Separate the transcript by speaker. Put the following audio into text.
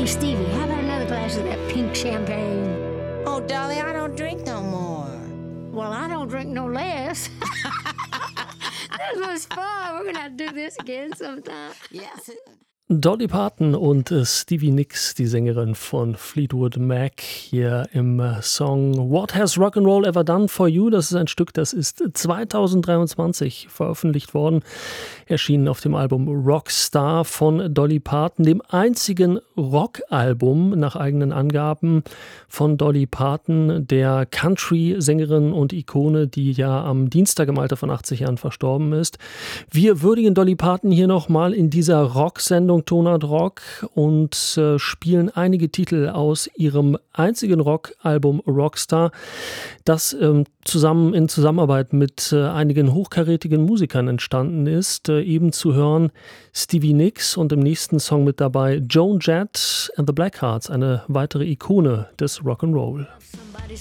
Speaker 1: Hey, Stevie, how about another glass of that pink champagne?
Speaker 2: Oh, Dolly, I don't drink no more.
Speaker 1: Well, I don't drink no less. This was fun. We're going to have to do this again sometime.
Speaker 2: Yes.
Speaker 3: Dolly Parton und Stevie Nicks, die Sängerin von Fleetwood Mac, hier im Song What Has Rock'n'Roll Ever Done For You? Das ist ein Stück, das ist 2023 veröffentlicht worden, erschienen auf dem Album Rockstar von Dolly Parton, dem einzigen Rockalbum nach eigenen Angaben von Dolly Parton, der Country-Sängerin und Ikone, die ja am Dienstag im Alter von 80 Jahren verstorben ist. Wir würdigen Dolly Parton hier nochmal in dieser Rocksendung Tonart Rock und spielen einige Titel aus ihrem einzigen Rockalbum Rockstar, das in Zusammenarbeit mit einigen hochkarätigen Musikern entstanden ist. Eben zu hören Stevie Nicks und im nächsten Song mit dabei Joan Jett and the Blackhearts, eine weitere Ikone des Rock'n'Roll.